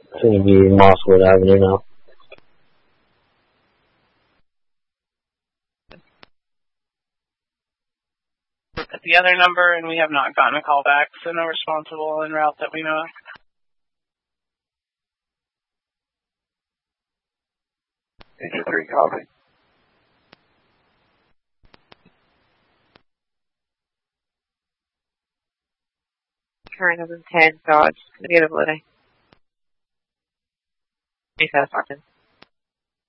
Seem to be Mosswood Avenue now. At the other number, and we have not gotten a call back, so no responsible en route that we know of. Danger 3, copy. Current number 10, Dodge, negative loading. Satisfaction.